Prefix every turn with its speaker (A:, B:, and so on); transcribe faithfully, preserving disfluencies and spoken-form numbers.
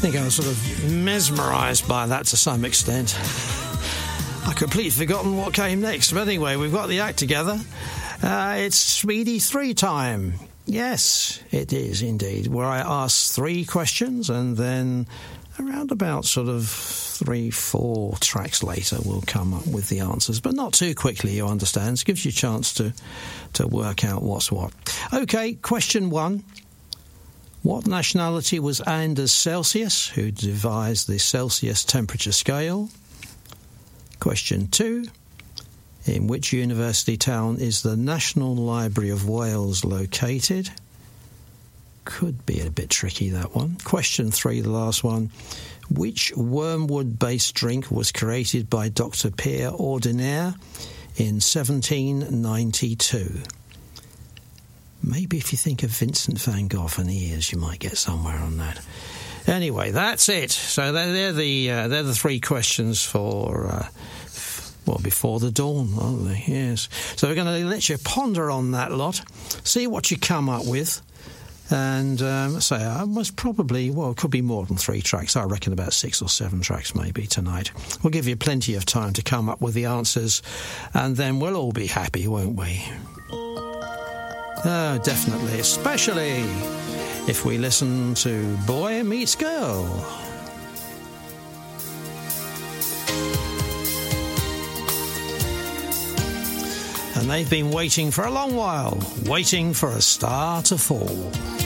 A: think I was sort of mesmerised by that to some extent. I've completely forgotten what came next. But anyway, we've got the act together. Uh, it's Speedy three time. Yes, it is indeed, where I ask three questions and then around about sort of three, four tracks later we'll come up with the answers, but not too quickly, you understand. It gives you a chance to, to work out what's what. OK, question one. What nationality was Anders Celsius, who devised the Celsius temperature scale? Question two. In which university town is the National Library of Wales located? Could be a bit tricky, that one. Question three, the last one. Which wormwood-based drink was created by Doctor Pierre Ordinaire in seventeen ninety-two? Maybe if you think of Vincent van Gogh and the ears, you might get somewhere on that. Anyway, that's it. So they're, they're the uh, they're the three questions for... Uh, Well, before the dawn, aren't they? Yes. So we're going to let you ponder on that lot, see what you come up with, and um, say I most probably, well, it could be more than three tracks. I reckon about six or seven tracks maybe tonight. We'll give you plenty of time to come up with the answers, and then we'll all be happy, won't we? Oh, definitely, especially if we listen to Boy Meets Girl. And they've been waiting for a long while, waiting for a star to fall.